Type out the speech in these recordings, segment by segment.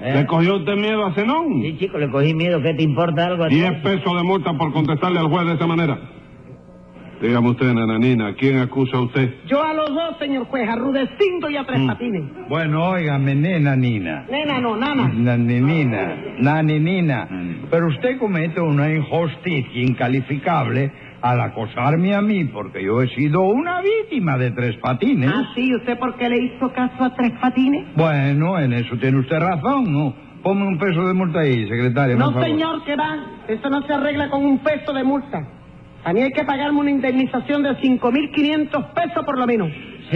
¿Le cogió usted miedo a Zenón? Sí, chico, le cogí miedo. ¿Qué te importa algo a ti? 10 pesos de multa por contestarle al juez de esa manera. Dígame usted, nananina, ¿a quién acusa usted? Yo a los dos, señor juez, a Rudecindo y a Tres Patines. Bueno, óigame, nena, nina. Nena, no, nana. Naninina. Pero usted comete una injusticia incalificable al acosarme a mí, porque yo he sido una víctima de Tres Patines. Ah, sí, ¿usted por qué le hizo caso a Tres Patines? Bueno, en eso tiene usted razón, ¿no? Ponme un peso de multa ahí, secretaria, No, por favor. señor, que va. Eso no se arregla con un peso de multa. A mí hay que pagarme una indemnización de 5.500 pesos por lo menos.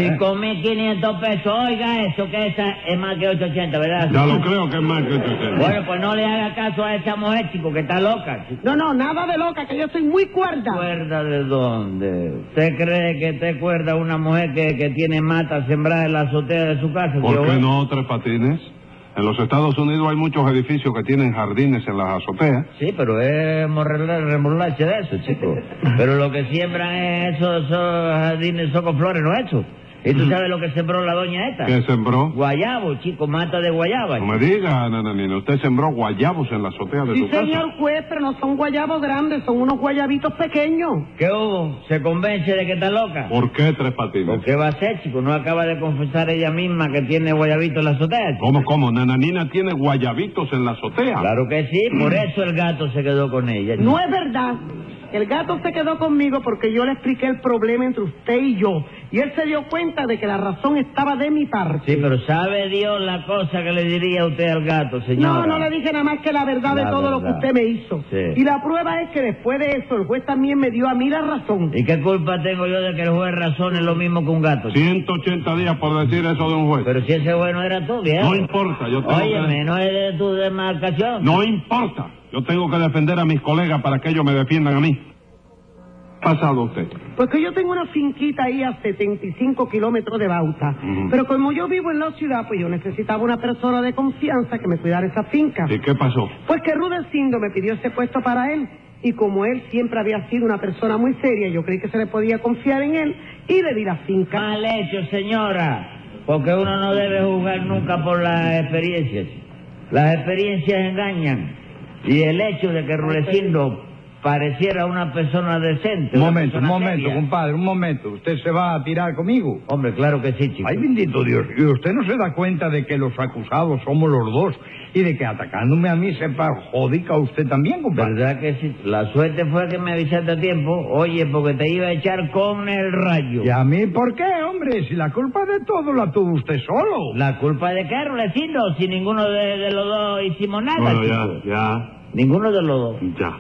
5.500 pesos. Oiga eso, que esa es más que 800, ¿verdad? Ya lo creo que es más que 800. Bueno, pues no le haga caso a esa mujer, chico, que está loca, chico. No, nada de loca, que yo soy muy cuerda. ¿Cuerda de dónde? ¿Usted cree que te cuerda una mujer que tiene mata sembrada en la azotea de su casa? ¿Por qué no Tres Patines? En los Estados Unidos hay muchos edificios que tienen jardines en las azoteas. Sí, pero es remolache de eso, chico. Pero lo que siembran es esos jardines son con flores, ¿no hechos? ¿Y tú sabes lo que sembró la doña esta? ¿Qué sembró? Guayabo, chico, mata de guayaba. No me diga, nananina, usted sembró guayabos en la azotea de Sí, su casa. señor juez, pero no son guayabos grandes, son unos guayabitos pequeños. ¿Qué hubo? ¿Se convence de que está loca? ¿Por qué Tres Patines? ¿Por qué va a ser, chico? ¿No acaba de confesar ella misma que tiene guayabito en la azotea, chico? ¿Cómo? Nananina tiene guayabitos en la azotea. Claro que sí, por eso el gato se quedó con ella. chico. No es verdad. El gato se quedó conmigo porque yo le expliqué el problema entre usted y yo. Y él se dio cuenta de que la razón estaba de mi parte. Sí, pero ¿sabe Dios la cosa que le diría usted al gato, señora? No le dije nada más que la verdad de todo lo que usted me hizo. Sí. Y la prueba es que después de eso el juez también me dio a mí la razón. ¿Y qué culpa tengo yo de que el juez razone lo mismo que un gato? 180 días por decir eso de un juez. Pero si ese juez no era tú, viejo. No importa, yo tengo Óyeme, no es de tu demarcación. No importa. Yo tengo que defender a mis colegas para que ellos me defiendan a mí. ¿Qué ha pasado usted? Pues que yo tengo una finquita ahí a 75 kilómetros de Bauta. Pero como yo vivo en la ciudad, pues yo necesitaba una persona de confianza que me cuidara esa finca. ¿Y qué pasó? Pues que Rudecindo me pidió ese puesto para él. Y como él siempre había sido una persona muy seria, yo creí que se le podía confiar en él y le di la finca. Mal hecho, señora. Porque uno no debe juzgar nunca por las experiencias. Las experiencias engañan. Y el hecho de que Rudecindo pareciera una persona decente. Un momento, seria. compadre, un momento. ¿Usted se va a tirar conmigo? Hombre, claro que sí, chico. Ay, bendito Dios. ¿Y usted no se da cuenta de que los acusados somos los dos? Y de que atacándome a mí se perjudica a usted también, compadre. ¿Verdad que sí? La suerte fue que me avisaste a tiempo. Oye, porque te iba a echar con el rayo. ¿Y a mí por qué, hombre? Si la culpa de todo la tuvo usted solo. ¿La culpa de qué, Rudecindo? Si ninguno de los dos hicimos nada, Bueno, chico. ya. Ninguno de los dos.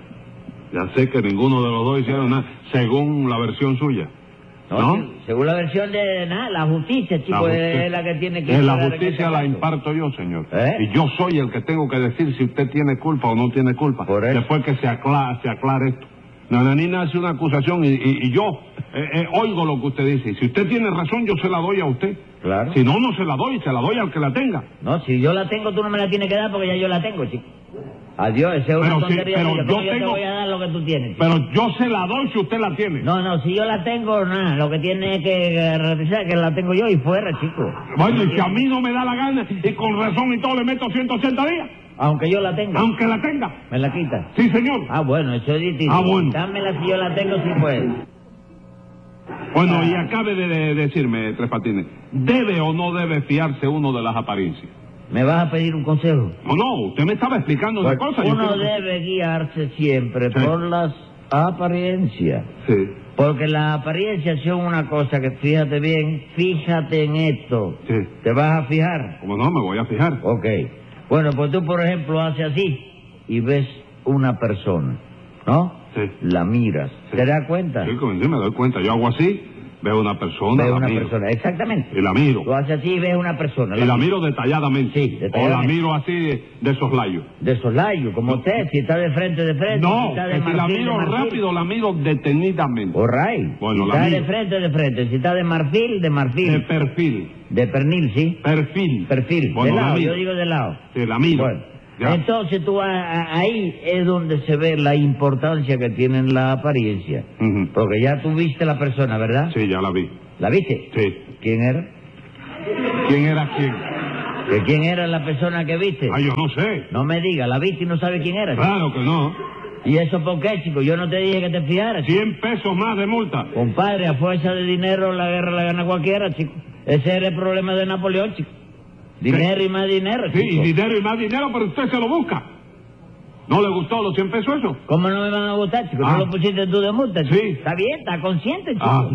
Ya sé que ninguno de los dos hicieron nada, según la versión suya. ¿No? Sí, según la versión de la justicia, chico, La justicia. es la que tiene que... La juzgar en justicia este la caso. imparto yo, señor. ¿Eh? Y yo soy el que tengo que decir si usted tiene culpa o no tiene culpa. Por eso. Después que se aclare esto. Nananina hace una acusación y yo oigo lo que usted dice. Y si usted tiene razón, yo se la doy a usted. Claro. Si no se la doy al que la tenga. No, si yo la tengo, tú no me la tienes que dar porque ya yo la tengo, chico. Adiós, esa es una Pero sí, tontería. pero tuya. yo ¿Cómo yo te tengo- voy a dar lo que tú tienes, chico? Pero yo se la doy si usted la tiene. No, si yo la tengo, nada. Lo que tiene es que garantizar que la tengo yo y fuera, chico. Bueno, y si a mí no me da la gana y con razón y todo le meto 180 días, Aunque yo la tenga. aunque la tenga. ¿Me la quitas? Sí, señor. Ah, bueno, eso es distinto. Ah, bueno. Dámela si yo la tengo, si puedes. Bueno, y acabe de decirme, Tres Patines, ¿debe o no debe fiarse uno de las apariencias? ¿Me vas a pedir un consejo? No, usted me estaba explicando una Pues cosa. yo uno creo que- debe guiarse siempre Sí. por las apariencias. Sí. Porque las apariencias son una cosa que, fíjate bien, fíjate en esto. Sí. ¿Te vas a fijar? Como no, me voy a fijar. Ok. Bueno, pues tú, por ejemplo, haces así y ves una persona, ¿no? Sí. La miras. Sí. ¿Te das cuenta? Sí, como yo me doy cuenta. Yo hago así, veo una persona, Ves la una miro. persona, exactamente. Y la miro. Tú haces así y ves una persona. Y la miro detalladamente. Sí, detalladamente. O la miro así de soslayo. De soslayo, como usted, si está de frente, No, si está de que si la marfil, miro de marfil. rápido, la miro detenidamente. All right. Bueno, si la está miro. de frente. Si está de marfil, de marfil. De perfil. De pernil, ¿sí? Perfil. Perfil. Bueno, de la lado, miro. yo digo de lado. Sí, la miro. Bueno. Ya. Entonces tú ahí es donde se ve la importancia que tiene la apariencia. Ujú. Porque ya tú viste la persona, ¿verdad? Sí, ya la vi. ¿La viste? Sí. ¿Quién era? ¿Quién era quién? ¿Que quién era la persona que viste? Yo no sé. No me diga, la viste y no sabe quién era. chico. Claro que no. ¿Y eso por qué, chico? Yo no te dije que te fiaras. 100 pesos más de multa. Compadre, a fuerza de dinero la guerra la gana cualquiera, chico. Ese era el problema de Napoleón, chico. Dinero y más dinero, Sí, chico. y dinero y más dinero, pero usted se lo busca. ¿No le gustó los 100 pesos eso? ¿Cómo no me van a gustar, chico? Ah. ¿No lo pusiste tú de multa, chico? Sí. Está bien, está consciente, chico. Ah.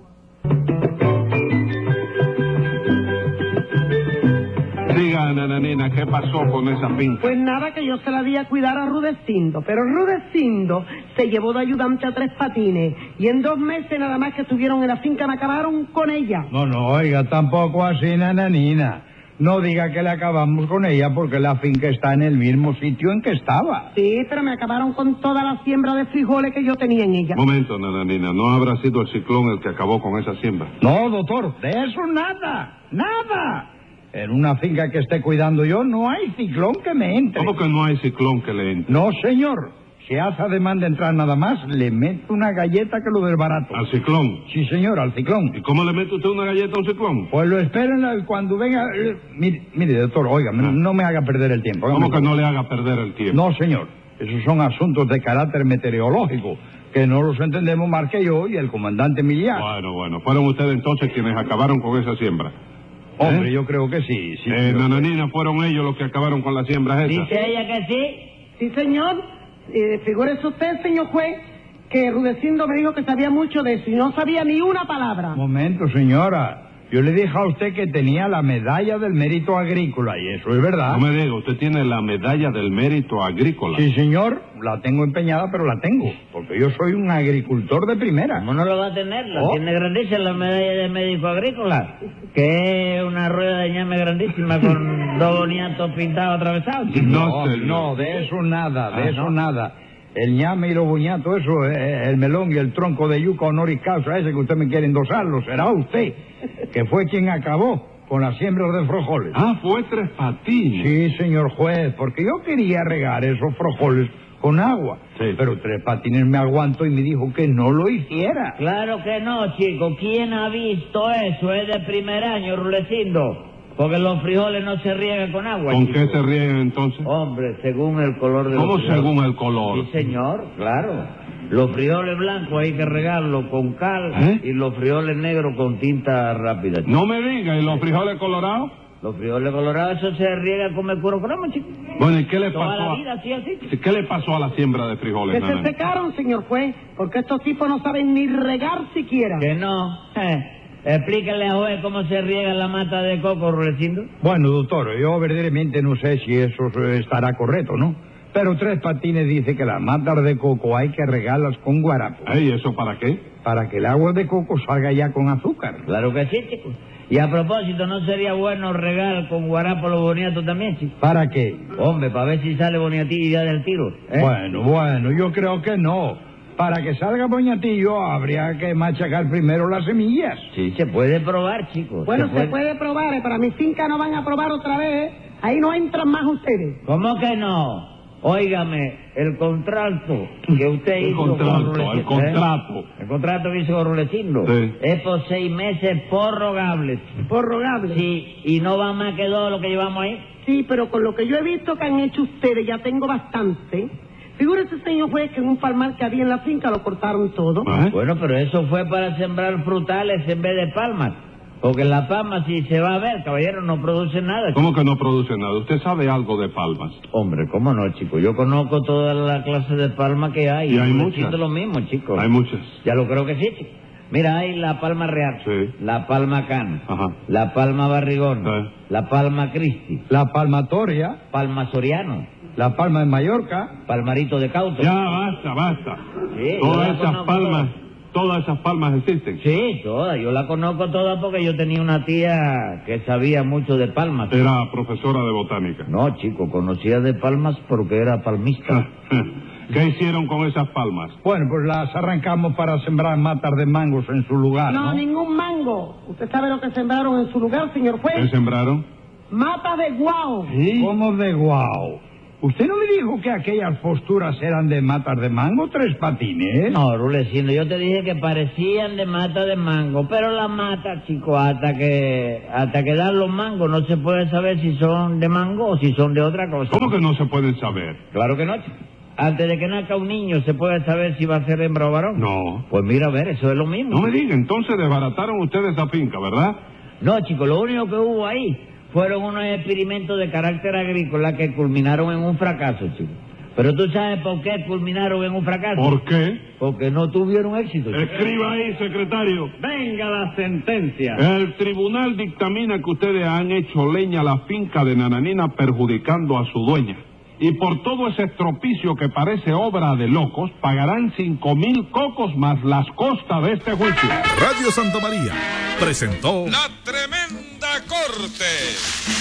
Diga, nananina, ¿qué pasó con esa finca? Pues nada, que yo se la di a cuidar a Rudecindo, pero Rudecindo se llevó de ayudante a Tres Patines y en 2 meses nada más que estuvieron en la finca me acabaron con ella. No, oiga, tampoco así, nananina. No diga que le acabamos con ella porque la finca está en el mismo sitio en que estaba. Sí, pero me acabaron con toda la siembra de frijoles que yo tenía en ella. Momento, nananina, ¿no habrá sido el ciclón el que acabó con esa siembra? No, doctor, de eso nada. En una finca que esté cuidando yo no hay ciclón que me entre. ¿Cómo que no hay ciclón que le entre? No, señor. Si hace ademán de entrar nada más, le meto una galleta que lo desbarato. ¿Al ciclón? Sí, señor, al ciclón. ¿Y cómo le mete usted una galleta a un ciclón? Pues lo esperen cuando venga... mire, doctor, oiga, no me haga perder el tiempo. ¿Cómo que no le haga perder el tiempo? No, señor. Esos son asuntos de carácter meteorológico, que no los entendemos más que yo y el comandante militar. Bueno, fueron ustedes entonces quienes acabaron con esa siembra. Hombre, yo creo que sí. Nananina, fueron ellos los que acabaron con la siembra esa. ¿Dice ella que sí? Sí, señor. Figúrese usted, señor juez, que Rudecindo me dijo que sabía mucho de eso y no sabía ni una palabra. Momento, señora. Yo le dije a usted que tenía la medalla del mérito agrícola, y eso es verdad. No me diga, usted tiene la medalla del mérito agrícola. Sí, señor, la tengo empeñada, pero la tengo, porque yo soy un agricultor de primera. ¿Cómo no lo va a tener? La Oh. tiene grandísima la medalla de médico agrícola, que es una rueda de ñame grandísima con 2 boniatos pintados atravesados. chico. No, de eso nada. El ñame y lo boñato, eso, el melón y el tronco de yuca honoris causa ese que usted me quiere endosarlo, será usted, que fue quien acabó con las siembras de frijoles. Fue Tres Patines. Sí, señor juez, porque yo quería regar esos frijoles con agua, Sí. pero Tres Patines me aguantó y me dijo que no lo hiciera. Claro que no, chico. ¿Quién ha visto eso? Es de primer año, Rulecindo. Porque los frijoles no se riegan con agua, ¿Con chico. qué se riegan entonces? Hombre, según el color de ¿Cómo los frijoles. según el color? Sí, señor, claro. Los frijoles blancos hay que regarlos con cal y los frijoles negros con tinta rápida, chico. No me diga, ¿y los frijoles colorados? Los frijoles colorados, eso se riega con mercurocromo, chico. Bueno, ¿y qué le Toda pasó la a... vida así, chico. ¿Qué le pasó a la siembra de frijoles, Que se nananina? secaron, señor juez, porque estos tipos no saben ni regar siquiera. Que no. Explíquenle a juez cómo se riega la mata de coco, Rulecindo. Bueno, doctor, yo verdaderamente no sé si eso estará correcto, ¿no? Pero Tres Patines dice que las matas de coco hay que regarlas con guarapo, ¿Y eso para qué? para que el agua de coco salga ya con azúcar. Claro que sí, chico. Y a propósito, ¿no sería bueno regar con guarapo los boniatos también, chico? ¿Para qué? Hombre, para ver si sale boniatillo ya del tiro. Bueno, yo creo que no. Para que salga boñatillo habría que machacar primero las semillas. Sí, se puede probar, chico. Bueno, se puede probar, para mi finca no van a probar otra vez, ¿eh? Ahí no entran más ustedes. ¿Cómo que no? Óigame, el contrato que usted El hizo contrato, con Rulecindo, el contrato. El contrato que hizo con Rulecindo Sí. es por 6 meses prorrogables. Prorrogable. Sí, y no va más que 2 lo que llevamos ahí. Sí, pero con lo que yo he visto que han hecho ustedes, ya tengo bastante. Figúrese, señor juez, que en un palmar que había en la finca lo cortaron todo. Bueno, pero eso fue para sembrar frutales en vez de palmas. Porque la palma, si se va a ver, caballero, no produce nada. ¿Cómo que no produce nada? ¿Usted sabe algo de palmas? Hombre, ¿cómo no, chico? Yo conozco toda la clase de palma que hay. Y hay no muchas. siento lo mismo, chico. Hay muchas. Ya lo creo que sí, chico. Mira, hay la palma real, Sí. la palma cana, Ajá. la palma barrigón, Sí. la palma cristi, La palmatoria, palma soriano, la palma de Mallorca. palmarito de cauto. Ya, basta. Sí, yo la conozco Todas esas palmas existen. Sí, todas. Yo la conozco todas porque yo tenía una tía que sabía mucho de palmas. Era profesora de botánica. No, chico, conocía de palmas porque era palmista. ¿Qué hicieron con esas palmas? Bueno, pues las arrancamos para sembrar matas de mangos en su lugar, No, ¿no? ningún mango. ¿Usted sabe lo que sembraron en su lugar, señor ¿Qué juez? sembraron? Mata de guau. Sí. ¿Cómo de guau? ¿Usted no me dijo que aquellas posturas eran de matas de mango, Tres Patines? No, Rulecindo, yo te dije que parecían de mata de mango, pero la mata, chico, hasta que dan los mangos no se puede saber si son de mango o si son de otra cosa. ¿Cómo que no se pueden saber? Claro que no, chico. Antes de que nazca un niño se puede saber si va a ser hembra o varón. No. Pues mira, a ver, eso es lo mismo. No me diga, entonces desbarataron ustedes esa finca, ¿verdad? No, chico, lo único que hubo ahí fueron unos experimentos de carácter agrícola que culminaron en un fracaso, chico. Pero tú sabes por qué culminaron en un fracaso. ¿Por qué? Porque no tuvieron éxito, chico. Escriba ahí, secretario. Venga la sentencia. El tribunal dictamina que ustedes han hecho leña a la finca de Nananina perjudicando a su dueña. Y por todo ese estropicio que parece obra de locos, pagarán 5,000 cocos más las costas de este juicio. Radio Santa María presentó La Tremenda Corte.